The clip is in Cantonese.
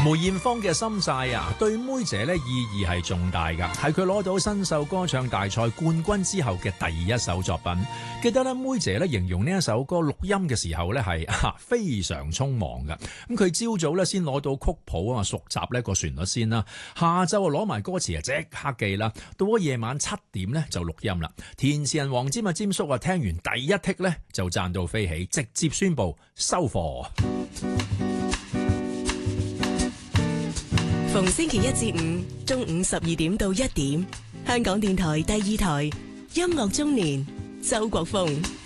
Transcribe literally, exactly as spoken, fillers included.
梅艷芳嘅心晒啊，對妹姐咧意義係重大噶，係佢攞到新秀歌唱大賽冠軍之後嘅第一首作品。記得咧，妹姐咧形容呢一首歌錄音嘅時候咧係啊非常匆忙噶。咁佢朝早咧先攞到曲譜啊，熟習呢個旋律先啦，下晝啊攞埋歌詞啊即刻記啦，到咗夜晚七點咧就錄音啦。填詞人黃霑啊霑叔啊聽完第一剔咧就讚到飛起，直接宣布收貨。 逢星期一至五中午十二點到一點，香港電台第二台音樂中年，周國峰。